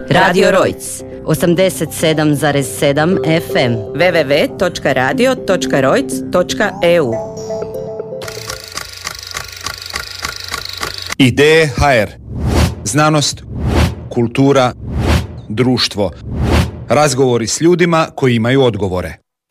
Radio Rojc 87,7 FM www.radio.rojc.eu. Ideje HR. Znanost, kultura, društvo. Razgovori s ljudima koji imaju odgovore.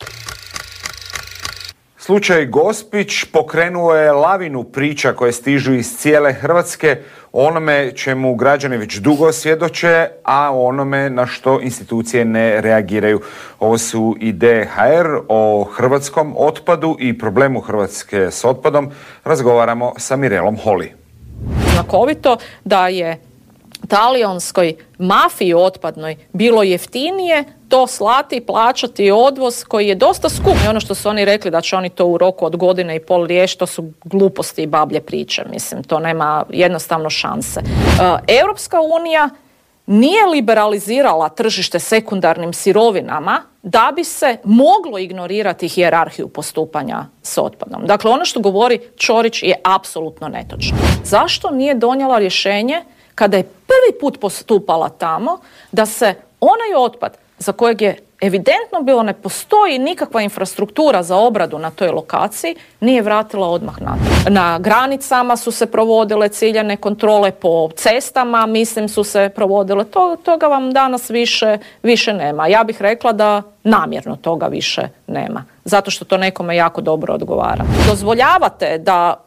Slučaj Gospić pokrenuo je lavinu priča koje stižu iz cijele Hrvatske o onome čemu građani već dugo svjedoče, a o onome na što institucije ne reagiraju. Ovo su Ideje HR. O hrvatskom otpadu i problemu Hrvatske s otpadom razgovaramo sa Mirelom Holy. Znakovito da je talijanskoj mafiji otpadnoj bilo jeftinije to slati i plaćati odvoz koji je dosta skup. I ono što su oni rekli da će oni to u roku od godine i pol riješiti, to su gluposti i bablje priče. Mislim, to nema jednostavno šanse. Europska unija nije liberalizirala tržište sekundarnim sirovinama da bi se moglo ignorirati hijerarhiju postupanja s otpadom. Dakle, ono što govori Ćorić je apsolutno netočno. Zašto nije donijela rješenje kada je prvi put postupala tamo da se onaj otpad za kojeg je evidentno bilo ne postoji nikakva infrastruktura za obradu na toj lokaciji, nije vratila odmah natrag. Na granicama su se provodile ciljane kontrole, po cestama, mislim, su se provodile. Toga vam danas više nema. Ja bih rekla da namjerno toga više nema. Zato što to nekome jako dobro odgovara. Dozvoljavate da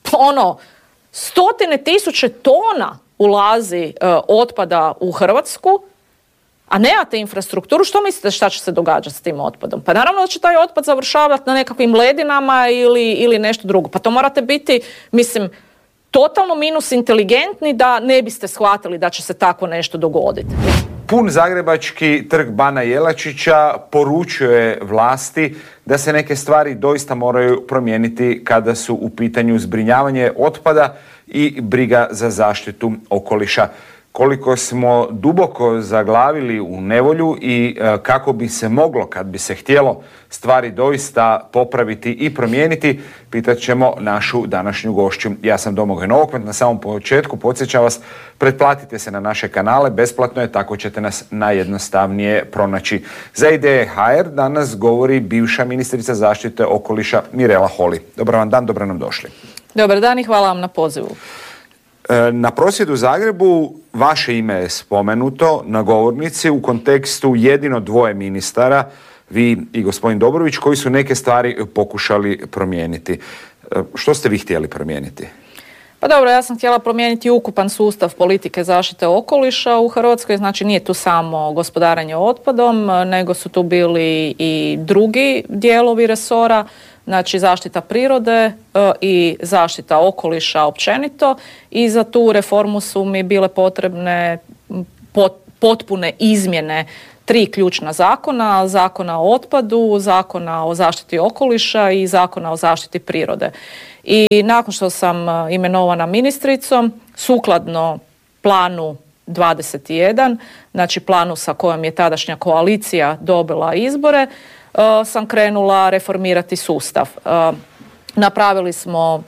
stotine tisuće tona ulazi otpada u Hrvatsku, a nemate infrastrukturu, što mislite šta će se događati s tim otpadom? Pa naravno da će taj otpad završavati na nekakvim ledinama ili nešto drugo. Pa to morate biti, mislim, totalno minus inteligentni da ne biste shvatili da će se tako nešto dogoditi. Pun zagrebački trg Bana Jelačića poručuje vlasti da se neke stvari doista moraju promijeniti kada su u pitanju zbrinjavanje otpada i briga za zaštitu okoliša. Koliko smo duboko zaglavili u nevolju i kako bi se moglo, kad bi se htjelo, stvari doista popraviti i promijeniti, pitat ćemo našu današnju gošću. Ja sam Domagoj Novokmet. Na samom početku podsjećam vas, pretplatite se na naše kanale, besplatno je, tako ćete nas najjednostavnije pronaći. Za Ideje HR danas govori bivša ministrica zaštite okoliša Mirela Holy. Dobar vam dan, dobro nam došli. Dobar dan i hvala vam na pozivu. Na prosvjedu u Zagrebu vaše ime je spomenuto na govornici u kontekstu jedino dvoje ministara, vi i gospodin Dobrović, koji su neke stvari pokušali promijeniti. Što ste vi htjeli promijeniti? Pa dobro, ja sam htjela promijeniti ukupan sustav politike zaštite okoliša u Hrvatskoj. Znači nije tu samo gospodarenje otpadom, nego su tu bili i drugi dijelovi resora. Znači zaštita prirode i zaštita okoliša općenito, i za tu reformu su mi bile potrebne potpune izmjene 3 ključna zakona: Zakona o otpadu, Zakona o zaštiti okoliša i Zakona o zaštiti prirode. I nakon što sam imenovana ministricom, sukladno planu 21, znači planu sa kojom je tadašnja koalicija dobila izbore, sam krenula reformirati sustav. Napravili smo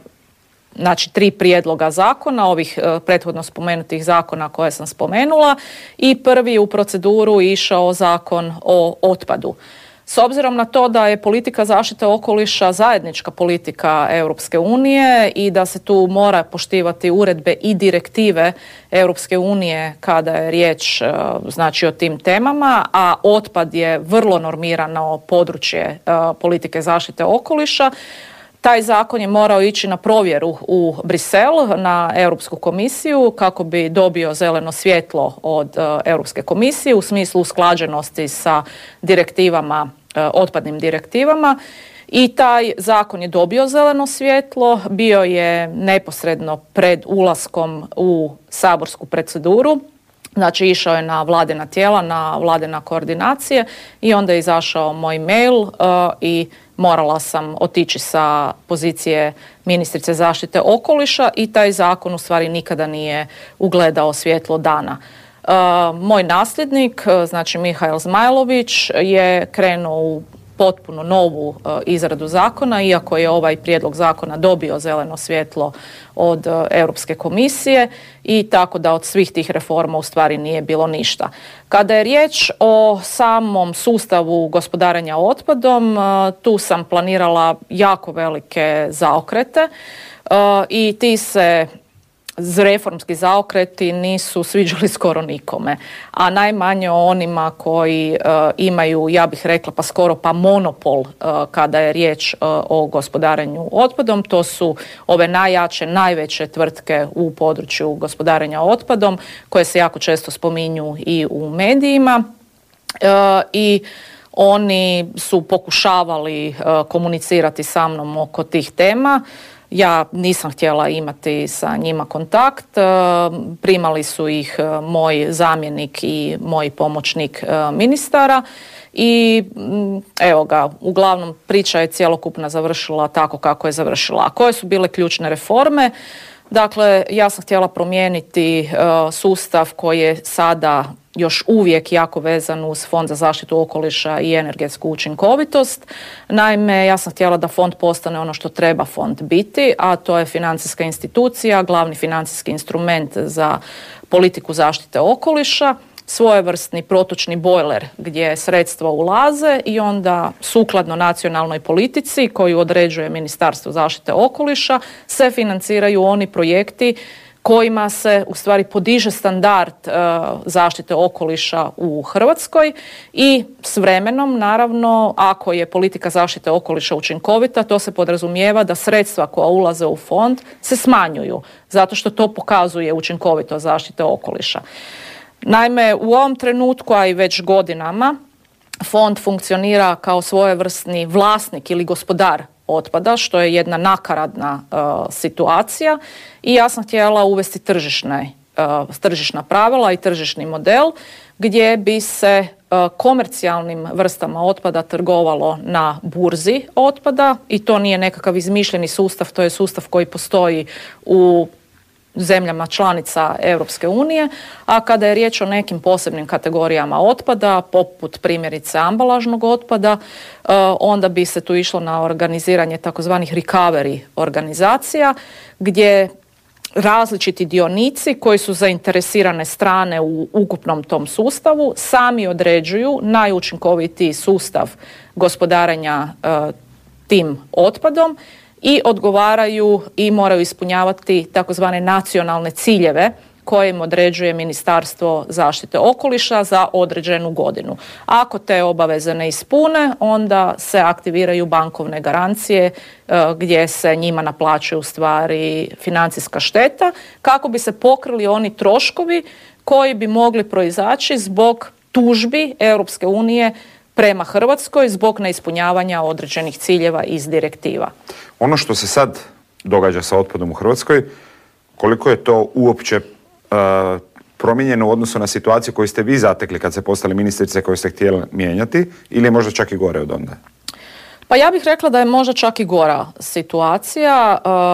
3 prijedloga zakona, ovih prethodno spomenutih zakona koje sam spomenula, i prvi u proceduru išao Zakon o otpadu. S obzirom na to da je politika zaštite okoliša zajednička politika Europske unije i da se tu mora poštivati uredbe i direktive Europske unije kada je riječ o tim temama, a otpad je vrlo normirano područje politike zaštite okoliša, taj zakon je morao ići na provjeru u Brisel, na Europsku komisiju, kako bi dobio zeleno svjetlo od Europske komisije u smislu usklađenosti sa direktivama, otpadnim direktivama, i taj zakon je dobio zeleno svjetlo, bio je neposredno pred ulaskom u saborsku proceduru. Znači išao je na vladina tijela, na vladine koordinacije, i onda je izašao moj mail i morala sam otići sa pozicije ministrice zaštite okoliša, i taj zakon u stvari nikada nije ugledao svjetlo dana. Moj nasljednik, znači Mihael Zmajlović, je krenuo u potpuno novu izradu zakona, iako je ovaj prijedlog zakona dobio zeleno svjetlo od Europske komisije, i tako da od svih tih reforma u stvari nije bilo ništa. Kada je riječ o samom sustavu gospodarenja otpadom, tu sam planirala jako velike zaokrete i ti se reformski zaokreti nisu sviđali skoro nikome, a najmanje onima koji imaju, ja bih rekla, pa skoro pa monopol kada je riječ o gospodarenju otpadom. To su ove najjače, najveće tvrtke u području gospodarenja otpadom, koje se jako često spominju i u medijima, i oni su pokušavali komunicirati sa mnom oko tih tema. Ja nisam htjela imati sa njima kontakt, primali su ih moj zamjenik i moj pomoćnik ministara i evo ga, uglavnom priča je cjelokupna završila tako kako je završila. A koje su bile ključne reforme? Dakle, ja sam htjela promijeniti sustav koji je sada još uvijek jako vezan uz Fond za zaštitu okoliša i energetsku učinkovitost. Naime, ja sam htjela da fond postane ono što treba fond biti, a to je financijska institucija, glavni financijski instrument za politiku zaštite okoliša, svojevrsni protočni bojler gdje sredstva ulaze i onda sukladno nacionalnoj politici koju određuje Ministarstvo zaštite okoliša se financiraju oni projekti kojima se u stvari podiže standard zaštite okoliša u Hrvatskoj, i s vremenom, naravno, ako je politika zaštite okoliša učinkovita, to se podrazumijeva da sredstva koja ulaze u fond se smanjuju, zato što to pokazuje učinkovitost zaštite okoliša. Naime, u ovom trenutku, a i već godinama, fond funkcionira kao svojevrsni vlasnik ili gospodar otpada, što je jedna nakaradna situacija, i ja sam htjela uvesti tržišna pravila i tržišni model gdje bi se komercijalnim vrstama otpada trgovalo na burzi otpada, i to nije nekakav izmišljeni sustav, to je sustav koji postoji u zemljama članica Europske unije, a kada je riječ o nekim posebnim kategorijama otpada, poput primjerice ambalažnog otpada, onda bi se tu išlo na organiziranje takozvanih recovery organizacija, gdje različiti dionici koji su zainteresirane strane u ukupnom tom sustavu sami određuju najučinkovitiji sustav gospodarenja tim otpadom i odgovaraju i moraju ispunjavati takozvane nacionalne ciljeve koje im određuje Ministarstvo zaštite okoliša za određenu godinu. Ako te obaveze ne ispune, onda se aktiviraju bankovne garancije gdje se njima naplaćuje u stvari financijska šteta, kako bi se pokrili oni troškovi koji bi mogli proizaći zbog tužbi Europske unije prema Hrvatskoj zbog neispunjavanja određenih ciljeva iz direktiva. Ono što se sad događa sa otpadom u Hrvatskoj, koliko je to uopće promijenjeno u odnosu na situaciju koju ste vi zatekli kad ste postali ministrice, koju ste htjeli mijenjati, ili je možda čak i gore od onda? Pa ja bih rekla da je možda čak i gora situacija.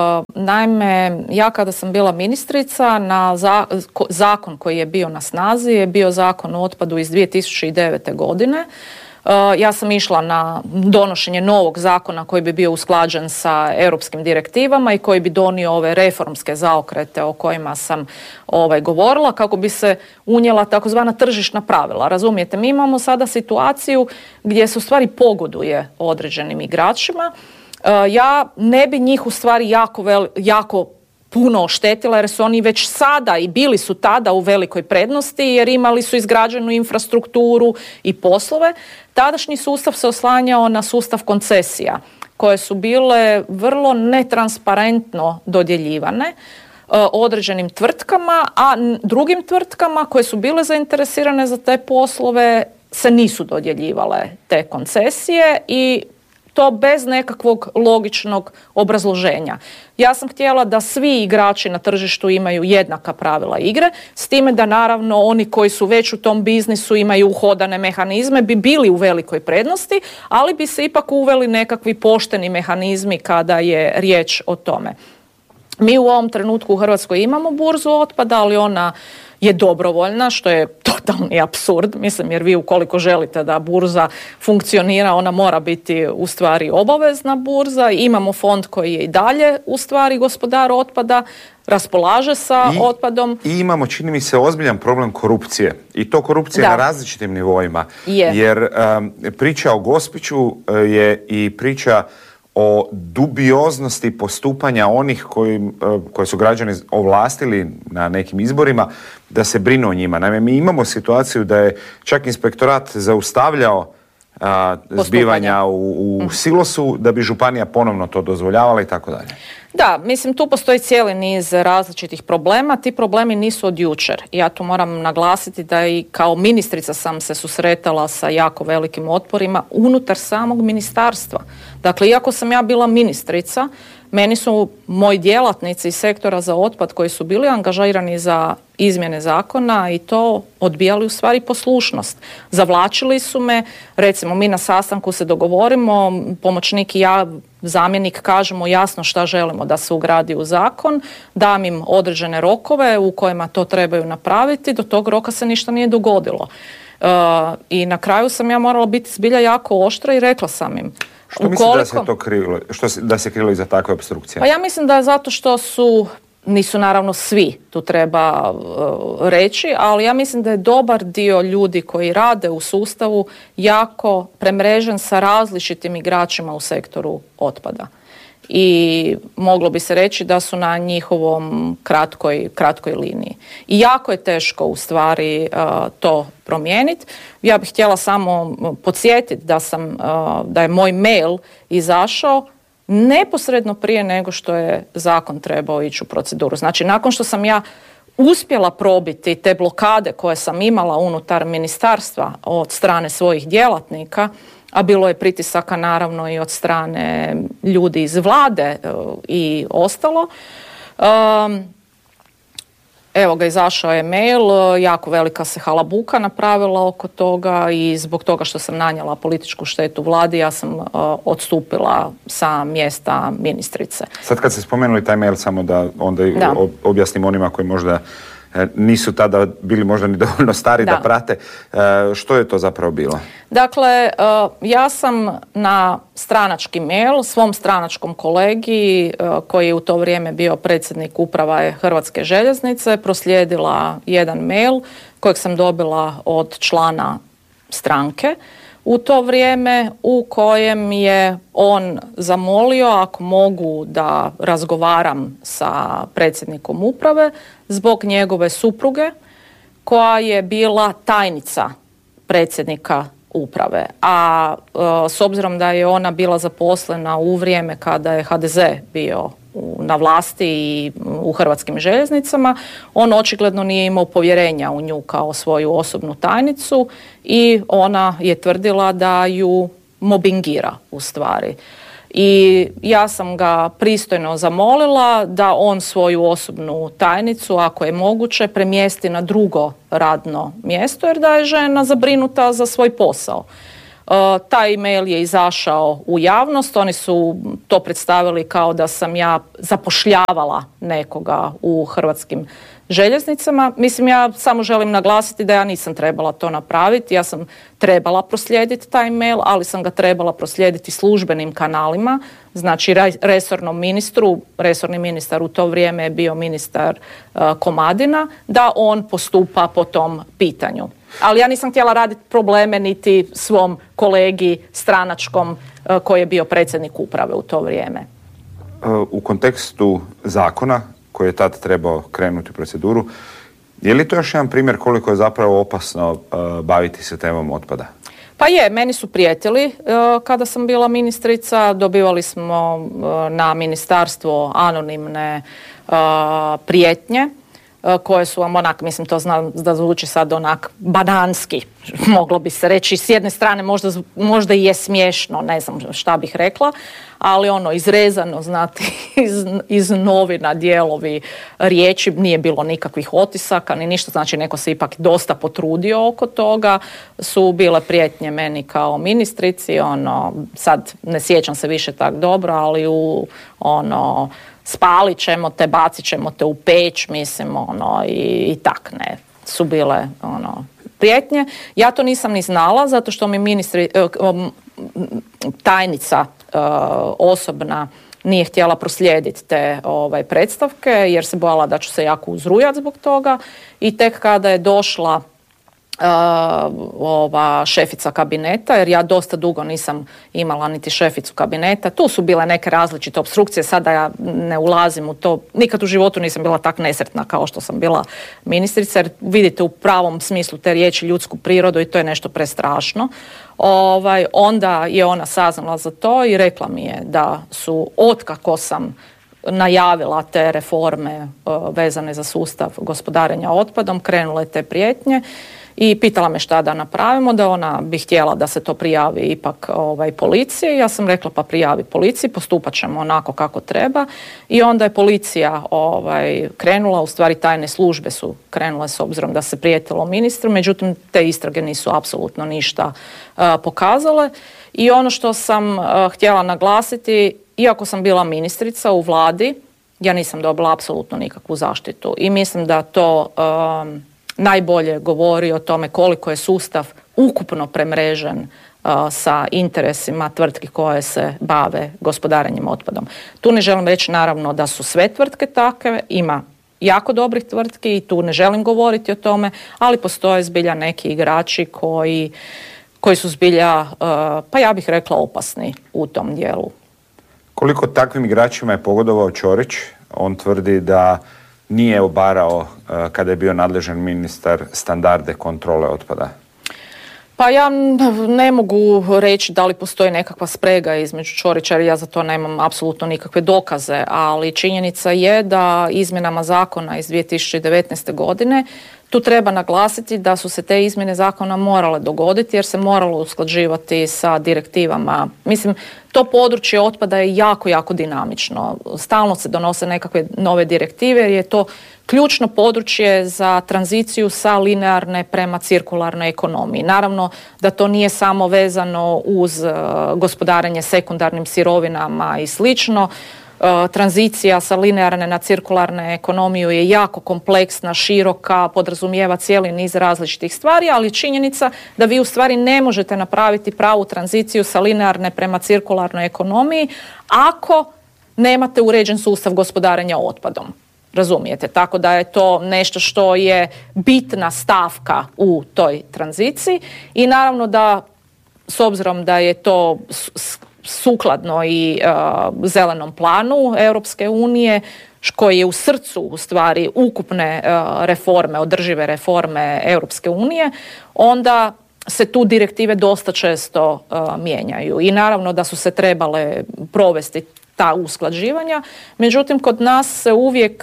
Naime, ja kada sam bila ministrica, na zakon koji je bio na snazi je bio Zakon o otpadu iz 2009. godine. Ja sam išla na donošenje novog zakona koji bi bio usklađen sa europskim direktivama i koji bi donio ove reformske zaokrete o kojima sam govorila, kako bi se unijela takozvana tržišna pravila. Razumijete, mi imamo sada situaciju gdje se u stvari pogoduje određenim igračima. Ja ne bi njih u stvari jako puno oštetila, jer su oni već sada i bili su tada u velikoj prednosti, jer imali su izgrađenu infrastrukturu i poslove. Tadašnji sustav se oslanjao na sustav koncesija koje su bile vrlo netransparentno dodjeljivane određenim tvrtkama, a drugim tvrtkama koje su bile zainteresirane za te poslove se nisu dodjeljivale te koncesije, i to bez nekakvog logičnog obrazloženja. Ja sam htjela da svi igrači na tržištu imaju jednaka pravila igre, s time da naravno oni koji su već u tom biznisu imaju uhodane mehanizme, bi bili u velikoj prednosti, ali bi se ipak uveli nekakvi pošteni mehanizmi kada je riječ o tome. Mi u ovom trenutku u Hrvatskoj imamo burzu otpada, ali ona je dobrovoljna, što je totalni apsurd, mislim, jer vi ukoliko želite da burza funkcionira, ona mora biti u stvari obavezna burza. Imamo fond koji je i dalje u stvari gospodar otpada, raspolaže sa otpadom. I imamo, čini mi se, ozbiljan problem korupcije. I to korupcije na različitim nivoima. Jer priča o Gospiću je i priča o dubioznosti postupanja onih koje su građani ovlastili na nekim izborima da se brinu o njima. Naime, mi imamo situaciju da je čak inspektorat zaustavljao zbivanja u silosu da bi županija ponovno to dozvoljavala i tako dalje. Da, mislim, tu postoji cijeli niz različitih problema. Ti problemi nisu od jučer. Ja tu moram naglasiti da i kao ministrica sam se susretala sa jako velikim otporima unutar samog ministarstva. Dakle, iako sam ja bila ministrica, meni su moji djelatnici iz sektora za otpad koji su bili angažirani za izmjene zakona i to odbijali u stvari poslušnost. Zavlačili su me, recimo mi na sastanku se dogovorimo, pomoćnik i ja, zamjenik, kažemo jasno šta želimo da se ugradi u zakon, dam im određene rokove u kojima to trebaju napraviti, do tog roka se ništa nije dogodilo. I na kraju sam ja morala biti zbilja jako oštra i rekla sam im. Što mislite da se to krilo, da se krilo iza takve opstrukcije? Pa ja mislim da je zato što nisu naravno svi, tu treba reći, ali ja mislim da je dobar dio ljudi koji rade u sustavu jako premrežen sa različitim igračima u sektoru otpada. I moglo bi se reći da su na njihovom kratkoj liniji. I jako je teško u stvari to promijeniti. Ja bih htjela samo podsjetiti da je moj mail izašao neposredno prije nego što je zakon trebao ići u proceduru. Znači, nakon što sam ja uspjela probiti te blokade koje sam imala unutar ministarstva od strane svojih djelatnika, a bilo je pritisaka naravno i od strane ljudi iz vlade i ostalo. Evo ga, izašao je mail, jako velika se halabuka napravila oko toga i zbog toga što sam nanijela političku štetu vladi, ja sam odstupila sa mjesta ministrice. Sad kad ste spomenuli taj mail, samo da onda objasnim onima koji možda nisu tada bili možda ni dovoljno stari da prate. Što je to zapravo bilo? Dakle, ja sam na stranački mail svom stranačkom kolegi koji je u to vrijeme bio predsjednik uprave Hrvatske željeznice proslijedila jedan mail kojeg sam dobila od člana stranke u to vrijeme, u kojem je on zamolio ako mogu da razgovaram sa predsjednikom uprave zbog njegove supruge koja je bila tajnica predsjednika uprave. A s obzirom da je ona bila zaposlena u vrijeme kada je HDZ bio na vlasti i u Hrvatskim željeznicama, on očigledno nije imao povjerenja u nju kao svoju osobnu tajnicu i ona je tvrdila da ju mobingira u stvari. I ja sam ga pristojno zamolila da on svoju osobnu tajnicu, ako je moguće, premjesti na drugo radno mjesto jer da je žena zabrinuta za svoj posao. Taj e-mail je izašao u javnost, oni su to predstavili kao da sam ja zapošljavala nekoga u Hrvatskim željeznicama. Mislim, ja samo želim naglasiti da ja nisam trebala to napraviti, ja sam trebala proslijediti taj mail, ali sam ga trebala proslijediti službenim kanalima, znači resornom ministru, resorni ministar u to vrijeme je bio ministar Komadina, da on postupa po tom pitanju. Ali ja nisam htjela raditi probleme niti svom kolegi stranačkom koji je bio predsjednik uprave u to vrijeme. U kontekstu zakona koji je tad trebao krenuti u proceduru, je li to još jedan primjer koliko je zapravo opasno baviti se temom otpada? Pa je, meni su prijetili kada sam bila ministrica, dobivali smo na ministarstvo anonimne prijetnje koje su vam onak, mislim to znam da zvuči sad onak bananski, moglo bi se reći, s jedne strane možda i je smiješno, ne znam šta bih rekla, ali ono izrezano, znate, iz novina dijelovi riječi, nije bilo nikakvih otisaka ni ništa, znači neko se ipak dosta potrudio oko toga, su bile prijetnje meni kao ministrici, sad ne sjećam se više tak dobro, ali spalit ćemo te, bacit ćemo te u peć, mislim, i tak, ne, su bile, prijetnje. Ja to nisam ni znala zato što mi tajnica osobna nije htjela proslijediti te predstavke jer se bojala da ću se jako uzrujati zbog toga i tek kada je došla šefica kabineta, jer ja dosta dugo nisam imala niti šeficu kabineta. Tu su bile neke različite opstrukcije, sada ja ne ulazim u to. Nikad u životu nisam bila tak nesretna kao što sam bila ministrica, jer vidite u pravom smislu te riječi ljudsku prirodu i to je nešto prestrašno. Onda je ona saznala za to i rekla mi je da su otkako sam najavila te reforme vezane za sustav gospodarenja otpadom, krenule te prijetnje i pitala me šta da napravimo, da ona bi htjela da se to prijavi ipak policiji. Ja sam rekla pa prijavi policiji, postupat ćemo onako kako treba i onda je policija krenula, u stvari tajne službe su krenule s obzirom da se prijetilo ministru, međutim te istrage nisu apsolutno ništa pokazale i ono što sam htjela naglasiti, iako sam bila ministrica u vladi, ja nisam dobila apsolutno nikakvu zaštitu i mislim da to najbolje govori o tome koliko je sustav ukupno premrežen sa interesima tvrtki koje se bave gospodarenjem otpadom. Tu ne želim reći naravno da su sve tvrtke takve, ima jako dobrih tvrtki i tu ne želim govoriti o tome, ali postoje zbilja neki igrači koji su zbilja, pa ja bih rekla, opasni u tom dijelu. Koliko takvim igračima je pogodovao Ćorić? On tvrdi da nije obarao, kada je bio nadležan ministar, standarde kontrole otpada. Pa ja ne mogu reći da li postoji nekakva sprega između Ćorića, jer ja za to nemam apsolutno nikakve dokaze, ali činjenica je da izmjenama zakona iz 2019. godine tu treba naglasiti da su se te izmjene zakona morale dogoditi jer se moralo usklađivati sa direktivama. Mislim, to područje otpada je jako, jako dinamično. Stalno se donose nekakve nove direktive jer je to ključno područje za tranziciju sa linearne prema cirkularnoj ekonomiji. Naravno da to nije samo vezano uz gospodarenje sekundarnim sirovinama i slično. Tranzicija sa linearne na cirkularnu ekonomiju je jako kompleksna, široka, podrazumijeva cijeli niz različitih stvari, ali činjenica da vi u stvari ne možete napraviti pravu tranziciju sa linearne prema cirkularnoj ekonomiji ako nemate uređen sustav gospodarenja otpadom. Razumijete? Tako da je to nešto što je bitna stavka u toj tranziciji i naravno da s obzirom da je to sukladno i zelenom planu Europske unije, koji je u srcu u stvari ukupne reforme, održive reforme Europske unije, onda se tu direktive dosta često mijenjaju i naravno da su se trebale provesti ta usklađivanja. Međutim, kod nas se uvijek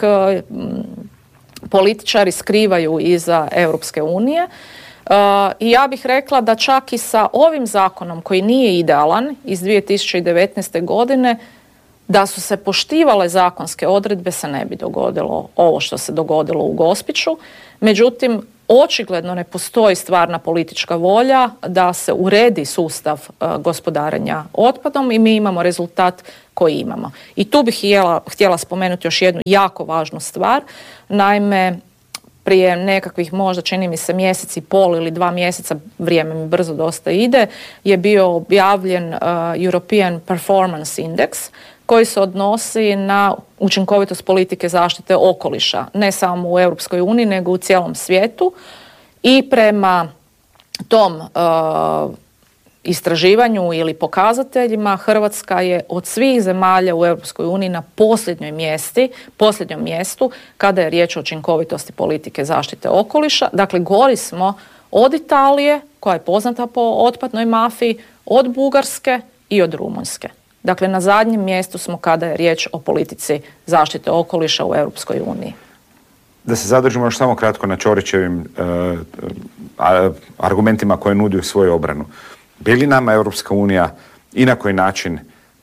političari skrivaju iza Europske unije. I ja bih rekla da čak i sa ovim zakonom koji nije idealan iz 2019. godine, da su se poštivale zakonske odredbe se ne bi dogodilo ovo što se dogodilo u Gospiću. Međutim, očigledno ne postoji stvarna politička volja da se uredi sustav gospodarenja otpadom i mi imamo rezultat koji imamo. I tu bih htjela spomenuti još jednu jako važnu stvar. Naime, prije nekakvih možda čini mi se mjesec i pol ili 2 mjeseca, vrijeme mi brzo dosta ide, je bio objavljen European Performance Index koji se odnosi na učinkovitost politike zaštite okoliša, ne samo u Europskoj uniji nego u cijelom svijetu i prema tom istraživanju ili pokazateljima Hrvatska je od svih zemalja u Europskoj uniji na posljednjom mjestu kada je riječ o učinkovitosti politike zaštite okoliša. Dakle, gori smo od Italije, koja je poznata po otpadnoj mafiji, od Bugarske i od Rumunjske. Dakle, na zadnjem mjestu smo kada je riječ o politici zaštite okoliša u Europskoj uniji. Da se zadržimo još samo kratko na Ćorićevim argumentima koje nudi u svoju obranu. Bi li nama Europska unija i na koji način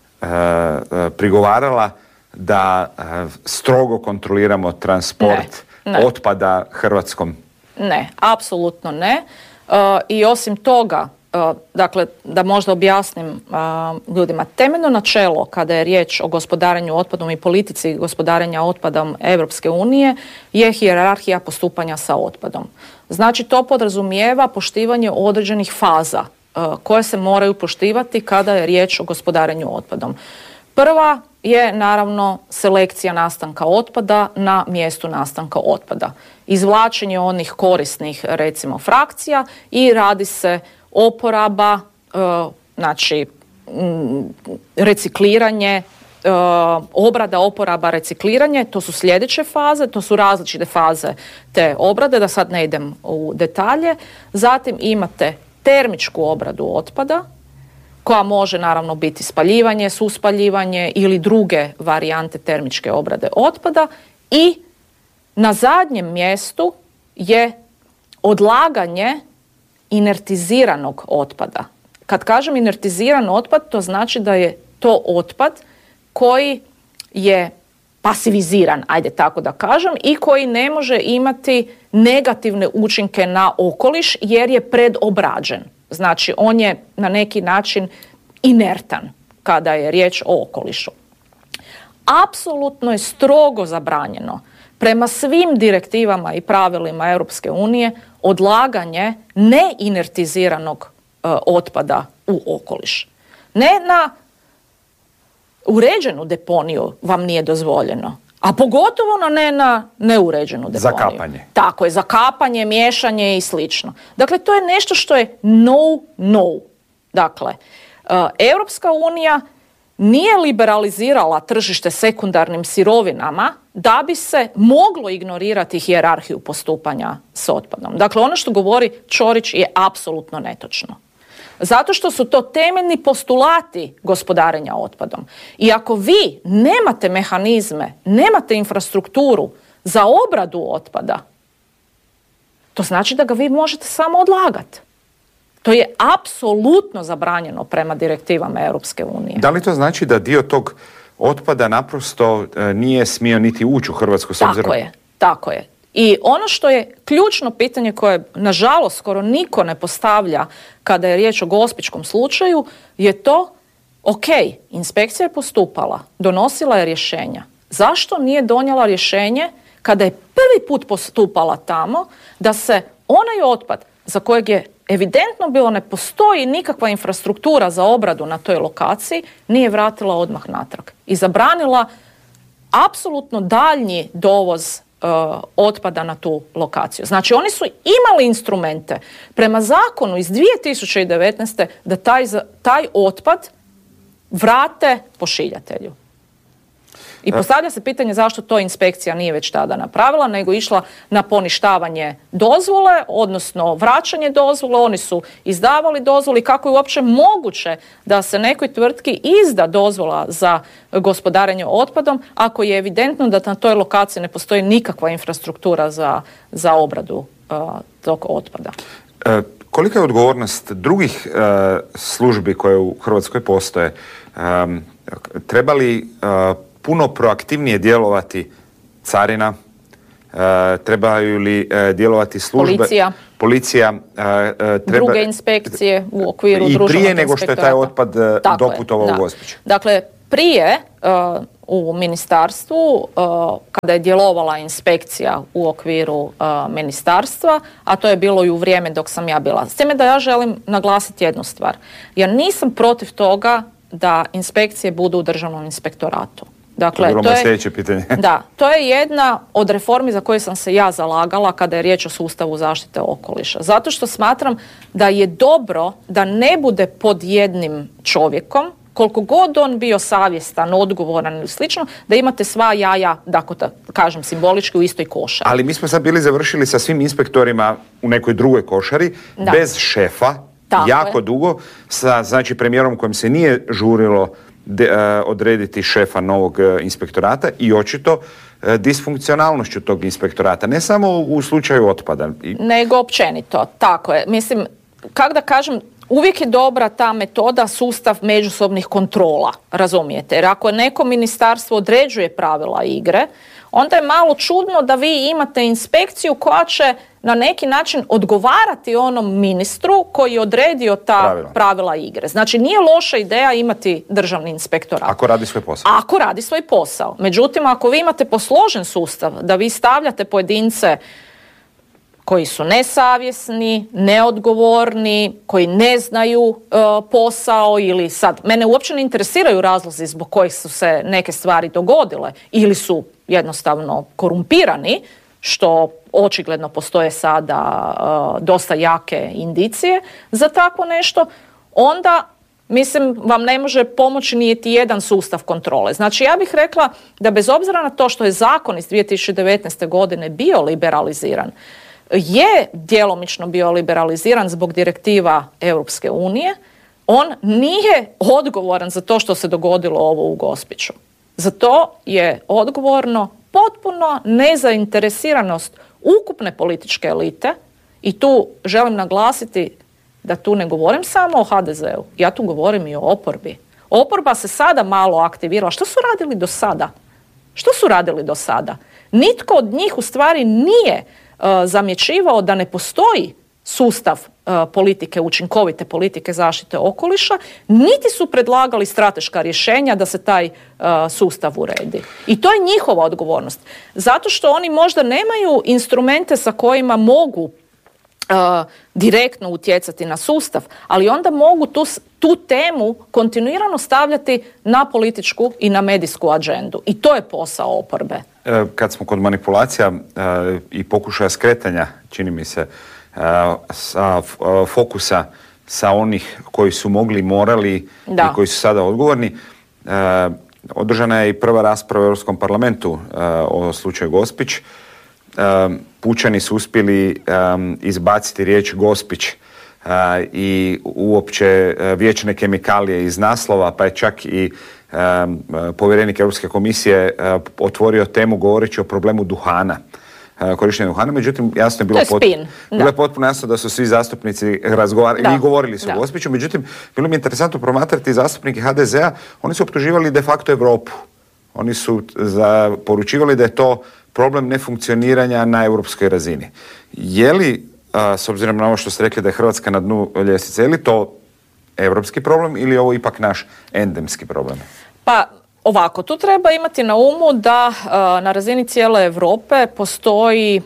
prigovarala da strogo kontroliramo transport otpada Hrvatskom? Ne, apsolutno ne. I osim toga, dakle, da možda objasnim ljudima, temeljno načelo kada je riječ o gospodarenju otpadom i politici gospodarenja otpadom Europske unije je hijerarhija postupanja sa otpadom. Znači to podrazumijeva poštivanje određenih faza koje se moraju poštivati kada je riječ o gospodarenju otpadom. Prva je naravno selekcija nastanka otpada na mjestu nastanka otpada. Izvlačenje onih korisnih, recimo, frakcija i radi se oporaba, znači recikliranje, obrada, oporaba, recikliranje. To su sljedeće faze, to su različite faze te obrade, da sad ne idem u detalje. Zatim imate termičku obradu otpada, koja može naravno biti spaljivanje, suspaljivanje ili druge varijante termičke obrade otpada. I na zadnjem mjestu je odlaganje inertiziranog otpada. Kad kažem inertiziran otpad, to znači da je to otpad koji je pasiviziran, ajde tako da kažem, i koji ne može imati negativne učinke na okoliš jer je predobrađen. Znači, on je na neki način inertan kada je riječ o okolišu. Apsolutno je strogo zabranjeno prema svim direktivama i pravilima Europske unije odlaganje neinertiziranog otpada u okoliš. Ne na uređenu deponiju vam nije dozvoljeno, a pogotovo ne na neuređenu deponiju. Zakapanje. Tako je, zakapanje, miješanje i slično. Dakle, to je nešto što je no. Dakle, Europska unija nije liberalizirala tržište sekundarnim sirovinama da bi se moglo ignorirati hijerarhiju postupanja s otpadom. Dakle, ono što govori Ćorić je apsolutno netočno. Zato što su to temeljni postulati gospodarenja otpadom. I ako vi nemate mehanizme, nemate infrastrukturu za obradu otpada, to znači da ga vi možete samo odlagati. To je apsolutno zabranjeno prema direktivama Europske unije. Da li to znači da dio tog otpada naprosto nije smio niti ući u Hrvatsku s obzirom? Tako je. I ono što je ključno pitanje koje, nažalost, skoro niko ne postavlja kada je riječ o gospićkom slučaju, je to, ok, inspekcija je postupala, donosila je rješenja. Zašto nije donijela rješenje kada je prvi put postupala tamo da se onaj otpad za kojeg je evidentno bilo ne postoji nikakva infrastruktura za obradu na toj lokaciji, nije vratila odmah natrag i zabranila apsolutno daljnji dovoz otpada na tu lokaciju. Znači, oni su imali instrumente prema zakonu iz 2019. da taj otpad vrate pošiljatelju. I postavlja se pitanje zašto to inspekcija nije već tada napravila, nego išla na poništavanje dozvole, odnosno vraćanje dozvole. Oni su izdavali dozvoli. Kako je uopće moguće da se nekoj tvrtki izda dozvola za gospodarenje otpadom ako je evidentno da na toj lokaciji ne postoji nikakva infrastruktura za obradu tog otpada? Kolika je odgovornost drugih službi koje u Hrvatskoj postoje? Treba li puno proaktivnije djelovati carina, trebaju li djelovati službe, policija druge inspekcije u okviru društvenog inspektorata. I prije nego što je taj otpad doputovao u Gospić. Dakle, prije u ministarstvu, kada je djelovala inspekcija u okviru ministarstva, a to je bilo i u vrijeme dok sam ja bila. S time da ja želim naglasiti jednu stvar. Ja nisam protiv toga da inspekcije budu u državnom inspektoratu. Dakle, to je sljedeće pitanje. Da, to je jedna od reformi za koju sam se ja zalagala kada je riječ o sustavu zaštite okoliša. Zato što smatram da je dobro da ne bude pod jednim čovjekom, koliko god on bio savjestan, odgovoran ili slično, da imate sva jaja, da kažem simbolički, u istoj košari. Ali mi smo sad bili završili sa svim inspektorima u nekoj drugoj košari, bez šefa, jako dugo, sa znači premijerom kojem se nije žurilo odrediti šefa novog inspektorata i očito disfunkcionalnošću tog inspektorata, ne samo u slučaju otpada. Nego općenito, tako je. Mislim, kako da kažem, uvijek je dobra ta metoda, sustav međusobnih kontrola, razumijete? Jer ako neko ministarstvo određuje pravila igre, onda je malo čudno da vi imate inspekciju koja će na neki način odgovarati onom ministru koji je odredio ta pravila igre. Znači, nije loša ideja imati državni inspektorat. Ako radi svoj posao. Ako radi svoj posao. Međutim, ako vi imate posložen sustav da vi stavljate pojedince koji su nesavjesni, neodgovorni, koji ne znaju posao ili sad, mene uopće ne interesiraju razlozi zbog kojih su se neke stvari dogodile ili su jednostavno korumpirani, što očigledno postoje sada dosta jake indicije za takvo nešto, onda mislim vam ne može pomoći niti jedan sustav kontrole. Znači ja bih rekla da bez obzira na to što je zakon iz 2019. godine bio liberaliziran, je djelomično bio liberaliziran zbog direktiva Europske unije, on nije odgovoran za to što se dogodilo ovo u Gospiću. Za to je odgovorno potpuno nezainteresiranost ukupne političke elite i tu želim naglasiti da tu ne govorim samo o HDZ-u, ja tu govorim i o oporbi. Oporba se sada malo aktivirala. Što su radili do sada? Što su radili do sada? Nitko od njih u stvari nije zamjećivao da ne postoji sustav politike, učinkovite politike zaštite okoliša, niti su predlagali strateška rješenja da se taj sustav uredi. I to je njihova odgovornost. Zato što oni možda nemaju instrumente sa kojima mogu direktno utjecati na sustav, ali onda mogu tu temu kontinuirano stavljati na političku i na medijsku agendu. I to je posao oporbe. Kad smo kod manipulacija i pokušaja skretanja, čini mi se, sa fokusa sa onih koji su mogli i morali i koji su sada odgovorni, održana je i prva rasprava u Europskom parlamentu o slučaju Gospić. Pučani su uspjeli izbaciti riječ Gospić i uopće vječne kemikalije iz naslova, pa je čak i povjerenik Europske komisije otvorio temu govoreći o problemu duhana, korištenja duhana, međutim jasno je bilo potpuno jasno da su svi zastupnici razgovarali i govorili su o Gospiću, međutim bilo mi je interesantno promatrati zastupnike HDZ-a, oni su optuživali de facto Europu. Oni su poručivali da je to problem nefunkcioniranja na europskoj razini. Je li, s obzirom na ovo što ste rekli da je Hrvatska na dnu ljestvice, je li to europski problem ili je ovo ipak naš endemski problem? Pa ovako, tu treba imati na umu da na razini cijele Europe postoji,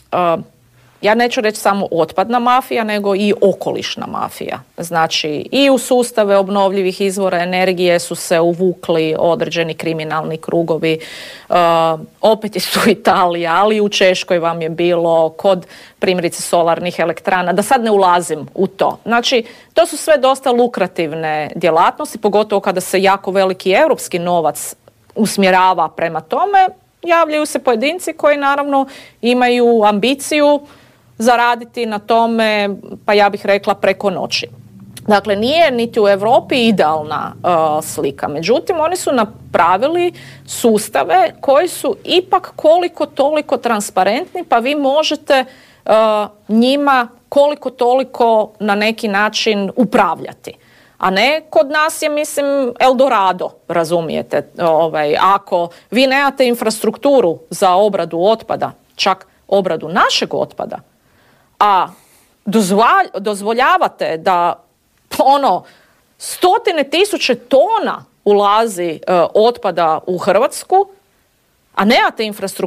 ja neću reći samo otpadna mafija, nego i okolišna mafija. Znači i u sustave obnovljivih izvora energije su se uvukli određeni kriminalni krugovi. Opet je tu Italija, ali i u Češkoj vam je bilo kod primjerice solarnih elektrana, da sad ne ulazim u to. Znači, to su sve dosta lukrativne djelatnosti, pogotovo kada se jako veliki europski novac usmjerava prema tome, javljaju se pojedinci koji naravno imaju ambiciju zaraditi na tome, pa ja bih rekla preko noći. Dakle, nije niti u Europi idealna slika. Međutim, oni su napravili sustave koji su ipak koliko toliko transparentni, pa vi možete njima koliko toliko na neki način upravljati. A ne kod nas je, mislim, Eldorado, razumijete. Ako vi nemate infrastrukturu za obradu otpada, čak obradu našeg otpada, a dozvoljavate da stotine tisuće tona ulazi otpada u Hrvatsku, a nemate infrastrukturu